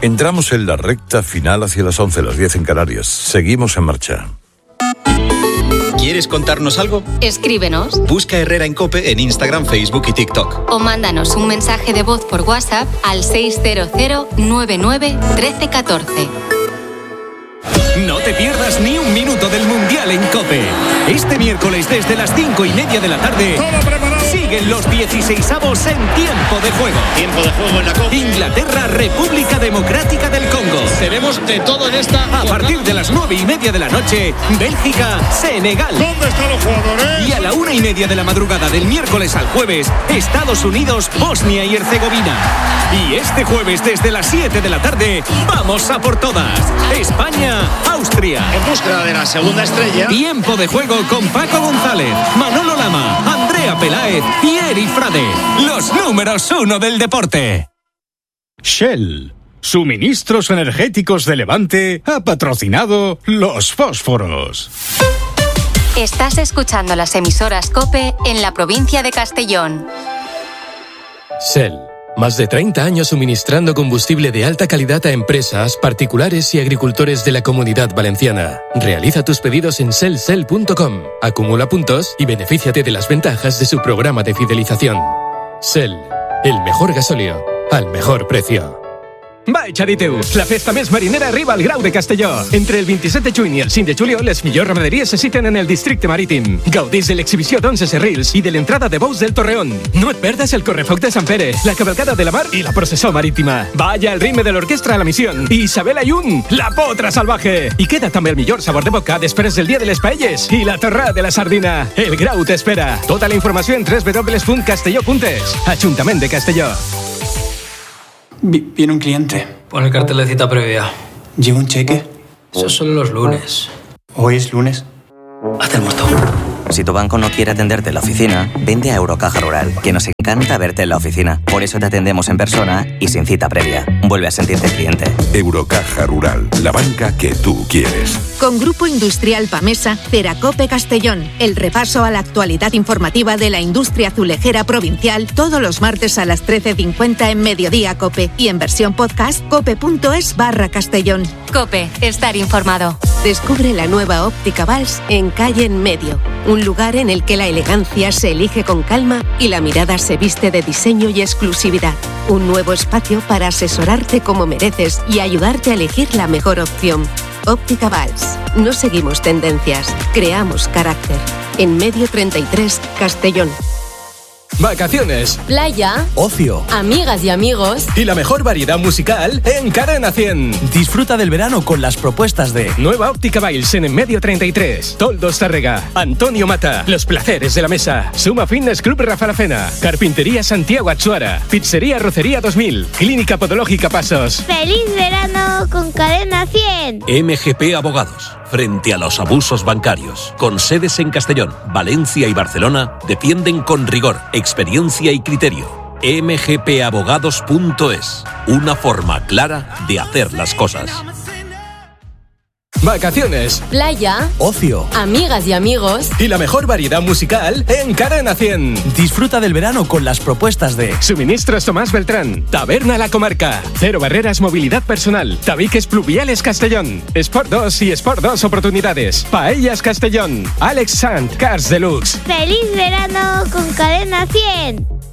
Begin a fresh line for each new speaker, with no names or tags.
Entramos en la recta final hacia las 11, las 10 en Canarias. Seguimos en marcha.
¿Quieres contarnos algo?
Escríbenos.
Busca Herrera en COPE en Instagram, Facebook y TikTok.
O mándanos un mensaje de voz por WhatsApp al 600 99 13 14.
No te pierdas ni un minuto del Mundial en COPE. Este miércoles desde las 5:30 de la tarde siguen los 16avos en tiempo de juego.
Tiempo de juego en la COPE.
Inglaterra, República Democrática del Congo.
Tenemos de todo en esta.
A partir de las 9:30 de la noche, Bélgica, Senegal.
¿Dónde están los jugadores?
Y a la 1:30 de la madrugada del miércoles al jueves, Estados Unidos, Bosnia y Herzegovina. Y este jueves desde las 7 de la tarde, vamos a por todas. España, Austria.
En búsqueda de la segunda estrella.
Tiempo de juego con Paco González, Manolo Lama, Andrea Peláez y Eri Frade. Los números 1 del deporte.
Shell, suministros energéticos de Levante, ha patrocinado Los Fósforos.
Estás escuchando las emisoras COPE en la provincia de Castellón.
Shell. Más de 30 años suministrando combustible de alta calidad a empresas, particulares y agricultores de la Comunidad Valenciana. Realiza tus pedidos en shell.com, acumula puntos y benefíciate de las ventajas de su programa de fidelización. Shell, el mejor gasóleo al mejor precio.
Va echaditeu, la festa més marinera arriba al Grau de Castelló. Entre el 27 de juny i el 5 de juliol, les millors ramaderies se citen en el districte marítim. Gaudís de l'exhibició d'11 serrils i de l'entrada de bous del Torreón. No et perdes el correfoc de Sant Pere, la cavalcada de la mar i la processó marítima. Vaya el ritme de l'orquestra a la Misión. I Isabel Ayun, la potra salvaje. I queda també el millor sabor de boca després del dia de les paelles i la torrada de la sardina. El Grau t'espera. Tota la informació en www.castelló.es. Ajuntament de Castelló.
Viene un cliente.
Pon el cartel de cita previa.
¿Lleva un cheque?
Eso son los lunes.
¿Hoy es lunes?
Hazte el muerto.
Si tu banco no quiere atenderte en la oficina, vente a Eurocaja Rural, que nos encanta verte en la oficina. Por eso te atendemos en persona y sin cita previa. Vuelve a sentirte cliente.
Eurocaja Rural, la banca que tú quieres.
Con Grupo Industrial Pamesa, Ceracope Castellón. El repaso a la actualidad informativa de la industria azulejera provincial todos los martes a las 13:50 en Mediodía Cope. Y en versión podcast, cope.es/Castellón.
COPE, estar informado.
Descubre la nueva óptica Valls en Calle en Medio. Un lugar en el que la elegancia se elige con calma y la mirada se viste de diseño y exclusividad. Un nuevo espacio para asesorarte como mereces y ayudarte a elegir la mejor opción. Óptica Valls. No seguimos tendencias, creamos carácter. En Medio 33, Castellón.
Vacaciones,
playa,
ocio,
amigas y amigos
y la mejor variedad musical en Cadena 100.
Disfruta del verano con las propuestas de
Nueva Óptica Valls en Medio 33, Toldos Tárrega, Antonio Mata, Los Placeres de la Mesa, Suma Fitness Club Rafalafena, Carpintería Santiago Atsuara, Pizzería Rocería 2000, Clínica Podológica Pasos.
¡Feliz verano con Cadena 100!
MGP Abogados. Frente a los abusos bancarios, con sedes en Castellón, Valencia y Barcelona, defienden con rigor, experiencia y criterio. mgpabogados.es, una forma clara de hacer las cosas.
Vacaciones,
playa,
ocio,
amigas y amigos
y la mejor variedad musical en Cadena 100.
Disfruta del verano con las propuestas de
Suministros Tomás Beltrán, Taberna La Comarca, Cero Barreras Movilidad Personal, Tabiques Pluviales Castellón, Sport 2 y Sport 2 Oportunidades, Paellas Castellón, Alex Sant, Cars Deluxe.
¡Feliz verano con Cadena 100!